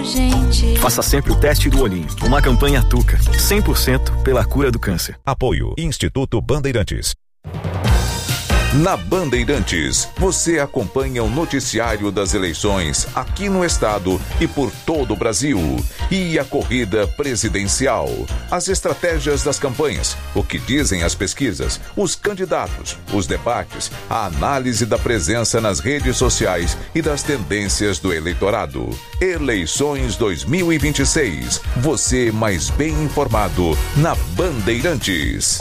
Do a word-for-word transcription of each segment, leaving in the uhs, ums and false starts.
Gente. Faça sempre o teste do olhinho. Uma campanha Tuca, cem por cento pela cura do câncer. Apoio Instituto Bandeirantes. Na Bandeirantes, você acompanha o noticiário das eleições aqui no estado e por todo o Brasil. E a corrida presidencial, as estratégias das campanhas, o que dizem as pesquisas, os candidatos, os debates, a análise da presença nas redes sociais e das tendências do eleitorado. Eleições dois mil e vinte e seis. Você mais bem informado na Bandeirantes.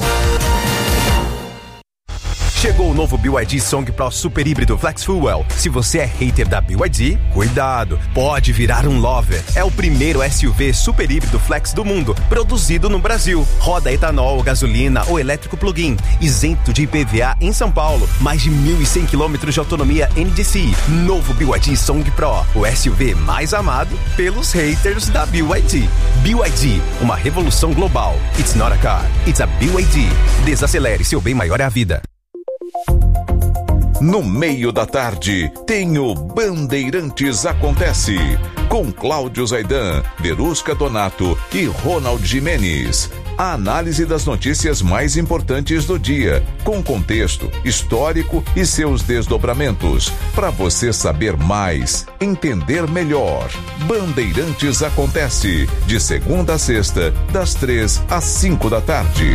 Chegou o novo B Y D Song Pro Super Híbrido Flex Fuel. Se você é hater da B Y D, cuidado, pode virar um lover. É o primeiro S U V super híbrido flex do mundo, produzido no Brasil. Roda etanol, gasolina ou elétrico plug-in, isento de I P V A em São Paulo. Mais de mil e cem quilômetros de autonomia N D C I. Novo B Y D Song Pro, o S U V mais amado pelos haters da B Y D. B Y D, uma revolução global. It's not a car, it's a B Y D. Desacelere, seu bem maior é a vida. No meio da tarde, tem o Bandeirantes Acontece, com Cláudio Zaidan, Verusca Donato e Ronald Jimenez. A análise das notícias mais importantes do dia, com contexto, histórico e seus desdobramentos, para você saber mais, entender melhor. Bandeirantes Acontece, de segunda a sexta, das três às cinco da tarde.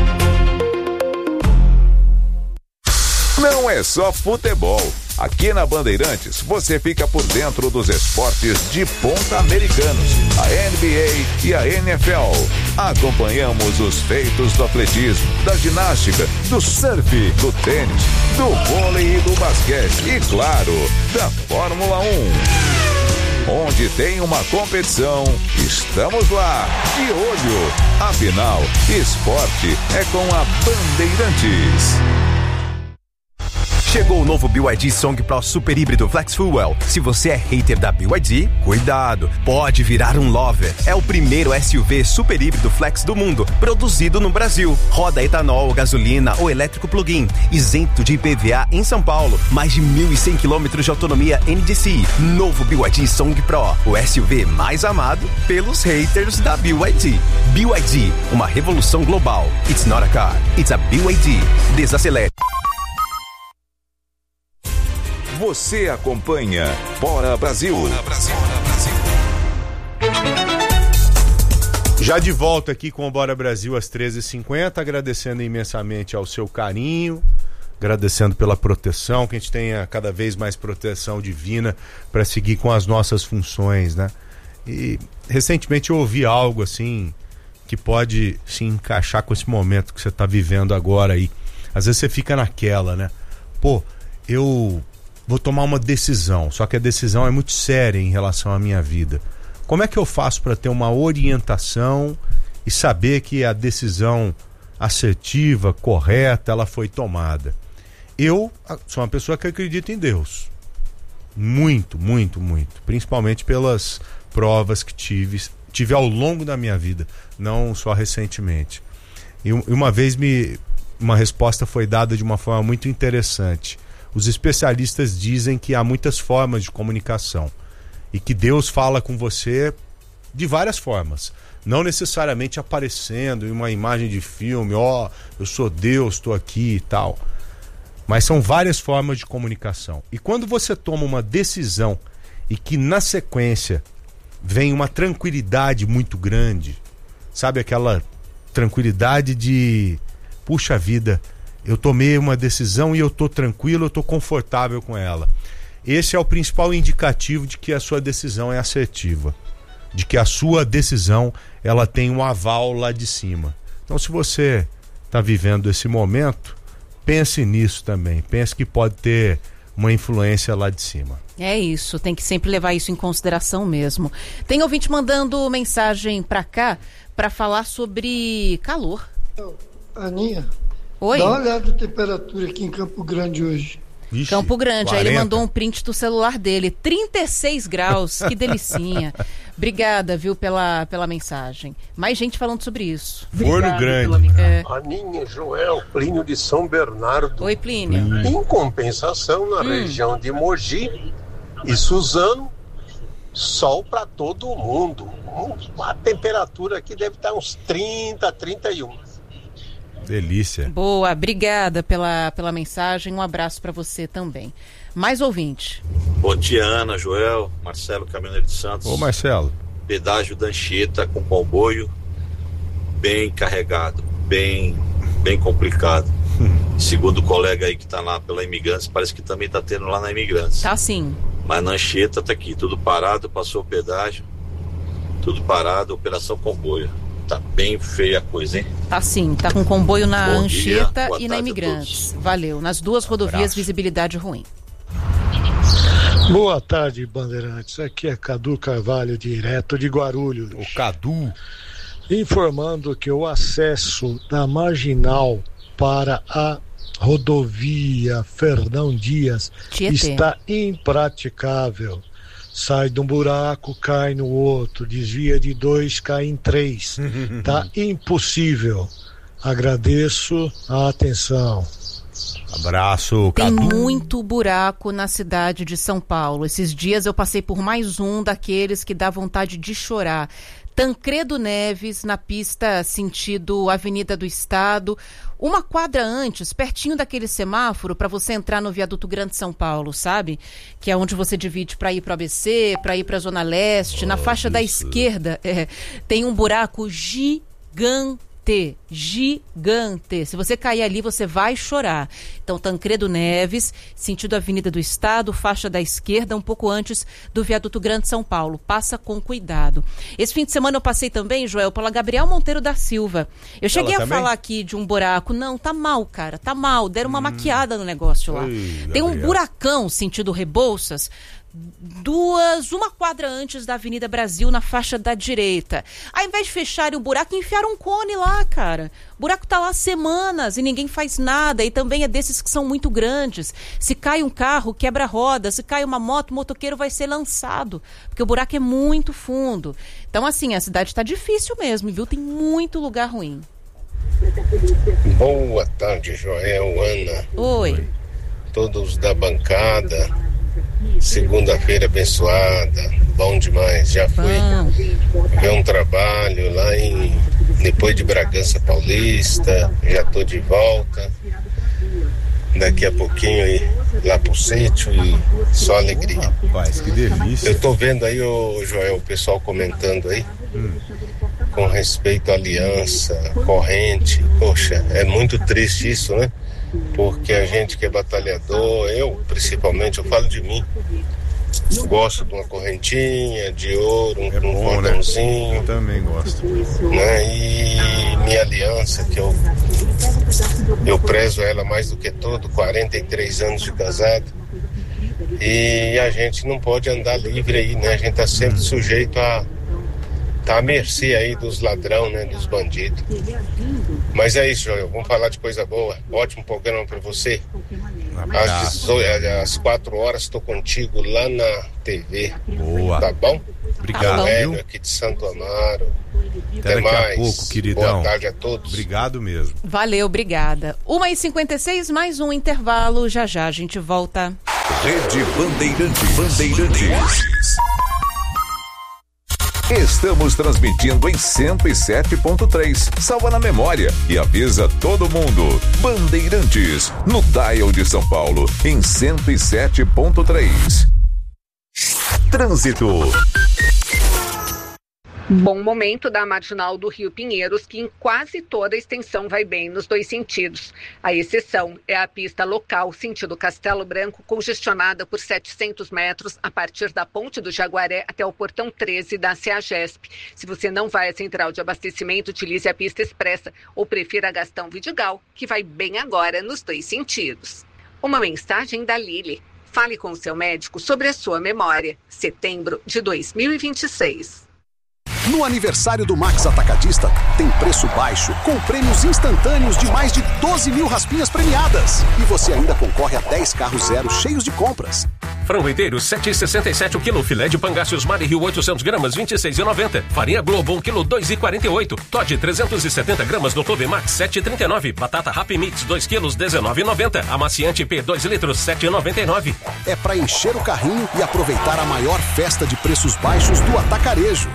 Não é só futebol. Aqui na Bandeirantes, você fica por dentro dos esportes de ponta americanos, a N B A e a N F L. Acompanhamos os feitos do atletismo, da ginástica, do surf, do tênis, do vôlei e do basquete e, claro, da Fórmula um. Onde tem uma competição, estamos lá, de olho. Afinal, esporte é com a Bandeirantes. Chegou o novo B Y D Song Pro Super Híbrido Flex Fuel. Se você é hater da B Y D, cuidado, pode virar um lover. É o primeiro S U V super híbrido flex do mundo, produzido no Brasil. Roda etanol, gasolina ou elétrico plug-in, isento de I P V A em São Paulo. Mais de mil e cem quilômetros de autonomia N D C I. Novo B Y D Song Pro, o S U V mais amado pelos haters da B Y D. B Y D, uma revolução global. It's not a car, it's a B Y D. Desacelere. Você acompanha Bora Brasil. Bora Brasil. Já de volta aqui com o Bora Brasil às treze e cinquenta, agradecendo imensamente ao seu carinho, agradecendo pela proteção, que a gente tenha cada vez mais proteção divina para seguir com as nossas funções, né? E recentemente eu ouvi algo assim que pode se encaixar com esse momento que você está vivendo agora aí. Às vezes você fica naquela, né? Pô, eu vou tomar uma decisão, só que a decisão é muito séria em relação à minha vida. Como é que eu faço para ter uma orientação e saber que a decisão assertiva, correta, ela foi tomada? Eu sou uma pessoa que acredita em Deus. Muito, muito, muito. Principalmente pelas provas que tive, tive ao longo da minha vida, não só recentemente. E uma vez me, uma resposta foi dada de uma forma muito interessante. Os especialistas dizem que há muitas formas de comunicação e que Deus fala com você de várias formas, não necessariamente aparecendo em uma imagem de filme, ó, oh, eu sou Deus, estou aqui e tal, mas são várias formas de comunicação. E quando você toma uma decisão e que na sequência vem uma tranquilidade muito grande, sabe, aquela tranquilidade de, puxa vida, eu tomei uma decisão e eu estou tranquilo, eu estou confortável com ela. Esse é o principal indicativo de que a sua decisão é assertiva, de que a sua decisão ela tem um aval lá de cima. Então, se você está vivendo esse momento, pense nisso também. Pense que pode ter uma influência lá de cima. É isso, tem que sempre levar isso em consideração mesmo. Tem ouvinte mandando mensagem para cá para falar sobre calor. Aninha, oi? Dá uma olhada na temperatura aqui em Campo Grande hoje. Vixe, Campo Grande, quarenta. Aí ele mandou um print do celular dele, trinta e seis graus, que delicinha. Obrigada, viu, pela, pela mensagem. Mais gente falando sobre isso. Forno Grande. É. Aninha, Joel, Plínio de São Bernardo. Oi, Plínio. Em compensação, na hum. região de Mogi e Suzano, sol para todo mundo. A temperatura aqui deve estar uns trinta, trinta e um. Delícia. Boa, obrigada pela, pela mensagem. Um abraço para você também. Mais ouvinte. Bom dia, Ana, Joel, Marcelo, caminhoneiro de Santos. Ô, Marcelo. Pedágio da Anchieta com comboio bem carregado, bem, bem complicado. Segundo o colega aí que tá lá pela Imigrantes, parece que também tá tendo lá na Imigrantes. Tá sim. Mas na Anchieta tá aqui, tudo parado, passou o pedágio, tudo parado, operação comboio. Tá bem feia a coisa, hein? Tá sim, tá com comboio na Bom Anchieta dia, e na Imigrantes. Valeu. Nas duas rodovias, abraço. visibilidade ruim. Boa tarde, Bandeirantes. Aqui é Cadu Carvalho, direto de Guarulhos. O Cadu. Informando que o acesso da Marginal para a rodovia Fernão Dias Tietê. está impraticável. Sai de um buraco, cai no outro, desvia de dois, cai em três. Tá impossível. Agradeço a atenção. Abraço, Tem Cadu. muito buraco na cidade de São Paulo. Esses dias eu passei por mais um daqueles que dá vontade de chorar. Tancredo Neves, na pista sentido Avenida do Estado, uma quadra antes, pertinho daquele semáforo para você entrar no viaduto Grande São Paulo, sabe? Que é onde você divide para ir para o A B C, para ir para a Zona Leste. Oh, na faixa isso. da esquerda é, tem um buraco gigante. Gigante. Se você cair ali, você vai chorar. Então, Tancredo Neves, sentido Avenida do Estado, faixa da esquerda, um pouco antes do viaduto Grande São Paulo. Passa com cuidado. Esse fim de semana eu passei também, Joel, pela Gabriel Monteiro da Silva. Eu cheguei Ela a também? falar aqui de um buraco. Não, tá mal, cara, tá mal. Deram uma hum. maquiada no negócio lá. Oi, Tem um buracão, sentido Rebouças, duas, uma quadra antes da Avenida Brasil, na faixa da direita. Ao invés de fecharem o buraco, enfiaram um cone lá, cara. O buraco tá lá há semanas e ninguém faz nada. E também é desses que são muito grandes. Se cai um carro, quebra a roda. Se cai uma moto, o motoqueiro vai ser lançado. Porque o buraco é muito fundo. Então, assim, a cidade tá difícil mesmo, viu? Tem muito lugar ruim. Boa tarde, Joel, Ana. Oi. Todos da bancada. Segunda-feira abençoada, bom demais. Já fui bom. ver um trabalho lá em depois de Bragança Paulista, já tô de volta. Daqui a pouquinho aí lá pro sítio e só alegria. Rapaz, que delícia. Eu tô vendo aí, o Joel, o pessoal comentando aí hum. com respeito à aliança, corrente. Poxa, é muito triste isso, né? Porque a gente que é batalhador, eu principalmente, eu falo de mim, gosto de uma correntinha de ouro, um, é um bom, cordãozinho. Né? Eu também gosto. Né? E minha aliança, que eu, eu prezo ela mais do que tudo, quarenta e três anos de casado. E a gente não pode andar livre aí, né? A gente tá sempre sujeito a tá à mercê aí dos ladrão, né, dos bandidos. Mas é isso, Joel, vamos falar de coisa boa. Ótimo programa pra você. Às, às quatro horas estou contigo lá na T V. Boa. Tá bom? Obrigado. Tá Hélio, aqui de Santo Amaro. Até, Até mais. daqui a pouco, queridão. Boa tarde a todos. Obrigado mesmo. Valeu, obrigada. uma e cinquenta e seis, mais um intervalo. Já já a gente volta. Rede Bandeirantes. Bandeirantes. Estamos transmitindo em cento e sete ponto três. Salva na memória e avisa todo mundo. Bandeirantes, no dial de São Paulo, em cento e sete ponto três. Trânsito. Bom momento da marginal do Rio Pinheiros, que em quase toda a extensão vai bem nos dois sentidos. A exceção é a pista local, sentido Castelo Branco, congestionada por setecentos metros a partir da Ponte do Jaguaré até o portão treze da CEAGESP. Se você não vai à central de abastecimento, utilize a pista expressa ou prefira a Gastão Vidigal, que vai bem agora nos dois sentidos. Uma mensagem da Lili. Fale com o seu médico sobre a sua memória. Setembro de dois mil e vinte e seis. No aniversário do Max Atacadista, tem preço baixo, com prêmios instantâneos de mais de doze mil raspinhas premiadas. E você ainda concorre a dez carros zero cheios de compras. Frango inteiro, sete reais e sessenta e sete o quilo. Filé de pangáceos Mari Rio, oitocentos gramas, vinte e seis reais e noventa. Farinha Globo, um quilo, dois reais e quarenta e oito. Todd, trezentos e setenta gramas, Doutor Max, sete reais e trinta e nove. Batata Happy Mix, dois quilos, dezenove reais e noventa. Amaciante P, dois litros, sete reais e noventa e nove. É para encher o carrinho e aproveitar a maior festa de preços baixos do atacarejo.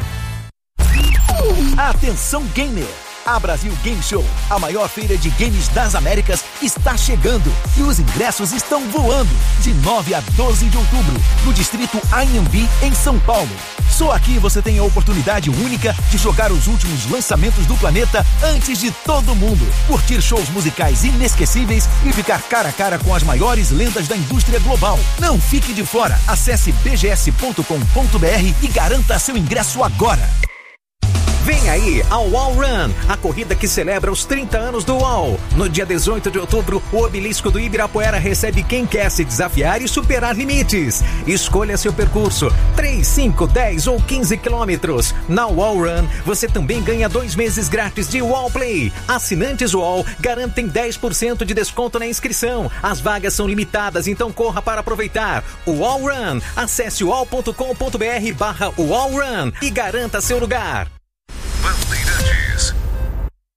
Atenção gamer! A Brasil Game Show, a maior feira de games das Américas, está chegando e os ingressos estão voando de nove a doze de outubro no distrito Anhembi, em São Paulo. Só aqui você tem a oportunidade única de jogar os últimos lançamentos do planeta antes de todo mundo, curtir shows musicais inesquecíveis e ficar cara a cara com as maiores lendas da indústria global. Não fique de fora, acesse b g s ponto com ponto b r e garanta seu ingresso agora. Vem aí a UOL Run, a corrida que celebra os trinta anos do UOL. No dia dezoito de outubro, o obelisco do Ibirapuera recebe quem quer se desafiar e superar limites. Escolha seu percurso, três, cinco, dez ou quinze quilômetros. Na UOL Run, você também ganha dois meses grátis de UOL Play. Assinantes UOL garantem dez por cento de desconto na inscrição. As vagas são limitadas, então corra para aproveitar. UOL Run, acesse uol ponto com ponto b r barra UOL Run e garanta seu lugar.